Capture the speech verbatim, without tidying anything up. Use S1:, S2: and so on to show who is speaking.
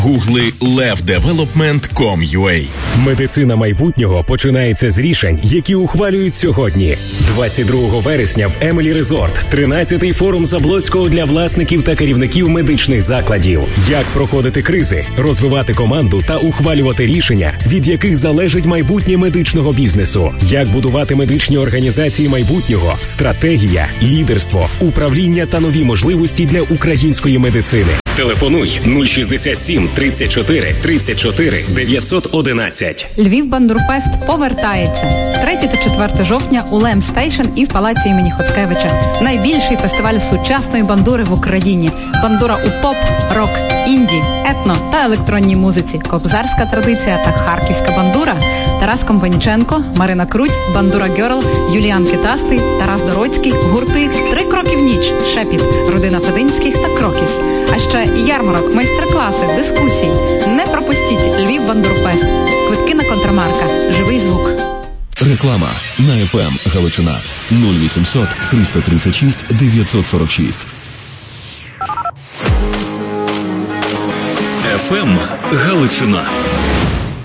S1: Гугли лев девелопмент крапка ком крапка ю а.
S2: Медицина майбутнього починається з рішень, які ухвалюють сьогодні. двадцять другого вересня в Емелі Резорт тринадцятий форум Заблоцького для власників та керівників медичних закладів. Як проходити кризи, розвивати команду та ухвалювати рішення, від яких залежить майбутнє медичного бізнесу. Як будувати медичні організації майбутнього, стратегія, лідерство, управління та нові можливості для української медицини. Телефонуй нуль шістдесят сім тридцять чотири тридцять чотири дев'ятсот одинадцять.
S3: Львів Бандурфест повертається. третє та четверте жовтня у Лем Стейшн і в палаці імені Хоткевича. Найбільший фестиваль сучасної бандури в Україні. Бандура у поп, рок, інді, етно та електронній музиці. Кобзарська традиція та харківська бандура. Тарас Компаніченко, Марина Круть, Бандура Гьорл, Юліан Китастий, Тарас Дороцький, гурти «Три кроки в ніч», «Шепіт», родина Фединських та «Крокіс». А ще ярмарок, майстер-класи, дискусії. Не пропустіть Львів Бандурфест. Квитки на Контрамарка. Живий звук.
S4: Реклама на еф ем Галичина нуль вісімсот триста тридцять шість дев'ятсот сорок шість.
S5: еф ем Галичина.